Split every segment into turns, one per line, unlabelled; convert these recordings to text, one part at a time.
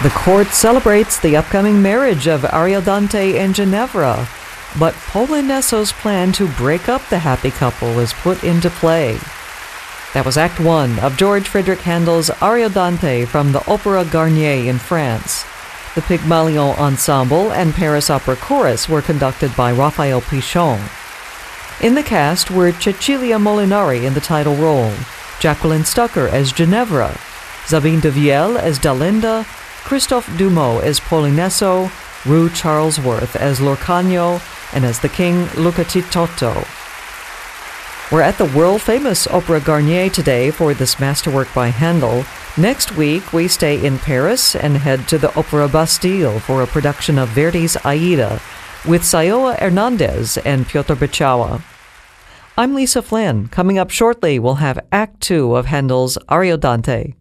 The court celebrates the upcoming marriage of Ariodante and Ginevra, but Polineso's plan to break up the happy couple is put into play. That was Act 1 of George Frideric Handel's Ariodante from the Opera Garnier in France. The Pygmalion Ensemble and Paris Opera Chorus were conducted by Raphael Pichon. In the cast were Cecilia Molinari in the title role, Jacqueline Stucker as Ginevra, Sabine de Viel as Dalinda, Christophe Dumont as Polineso, Rue Charlesworth as Lorcagno, and as the king, Luca Titotto. We're at the world-famous Opera Garnier today for this masterwork by Handel. Next week, we stay in Paris and head to the Opera Bastille for a production of Verdi's Aida with Sayoa Hernandez and Piotr Beczała. I'm Lisa Flynn. Coming up shortly, we'll have Act 2 of Handel's Ariodante.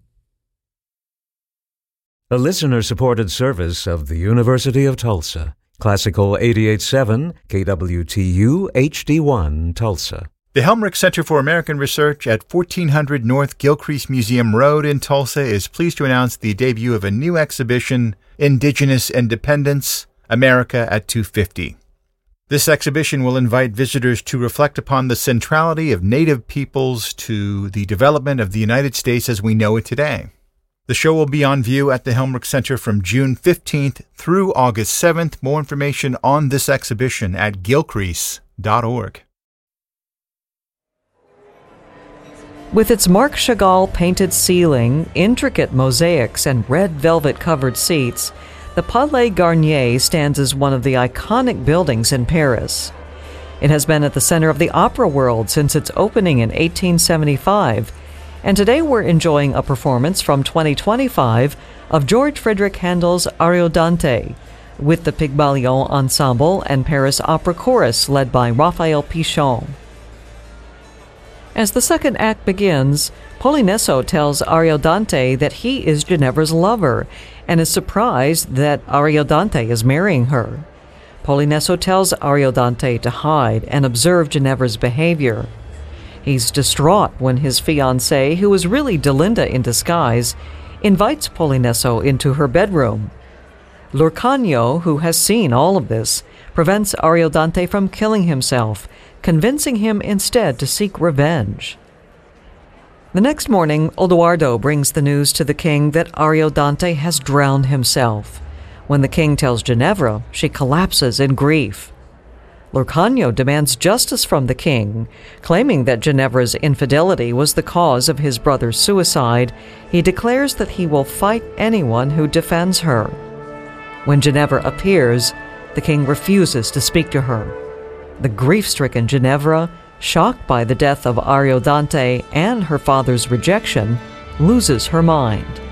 A listener-supported service of the University of Tulsa. Classical 88.7 KWTU HD1 Tulsa.
The Helmrich Center for American Research at 1400 North Gilcrease Museum Road in Tulsa is pleased to announce the debut of a new exhibition, Indigenous Independence, America at 250. This exhibition will invite visitors to reflect upon the centrality of Native peoples to the development of the United States as we know it today. The show will be on view at the Helmrich Center from June 15th through August 7th. More information on this exhibition at gilcrease.org.
With its Marc Chagall painted ceiling, intricate mosaics, and red velvet-covered seats, the Palais Garnier stands as one of the iconic buildings in Paris. It has been at the center of the opera world since its opening in 1875, and today we're enjoying a performance from 2025 of George Frideric Handel's Ariodante, with the Pygmalion Ensemble and Paris Opera Chorus led by Raphael Pichon. As the second act begins, Polineso tells Ariodante that he is Ginevra's lover and is surprised that Ariodante is marrying her. Polineso tells Ariodante to hide and observe Ginevra's behavior. He's distraught when his fiancée, who is really Dalinda in disguise, invites Polineso into her bedroom. Lorcagno, who has seen all of this, prevents Ariodante from killing himself, convincing him instead to seek revenge. The next morning, Odoardo brings the news to the king that Ariodante has drowned himself. When the king tells Ginevra, she collapses in grief. Lorcagno demands justice from the king, claiming that Ginevra's infidelity was the cause of his brother's suicide. He declares that he will fight anyone who defends her. When Ginevra appears, the king refuses to speak to her. The grief-stricken Ginevra, shocked by the death of Ariodante and her father's rejection, loses her mind.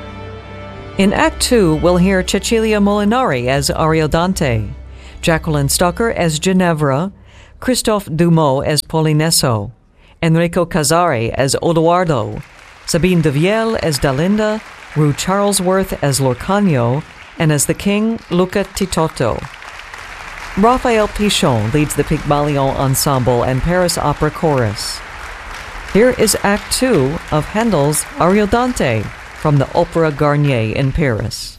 In Act 2, we'll hear Cecilia Molinari as Ariodante, Jacqueline Stucker as Ginevra, Christophe Dumont as Polineso, Enrico Casari as Odoardo, Sabine de Viel as Dalinda, Rue Charlesworth as Lorcagno, and as the king, Luca Titotto. Raphael Pichon leads the Pygmalion Ensemble and Paris Opera Chorus. Here is Act 2 of Handel's Ariodante from the Opera Garnier in Paris.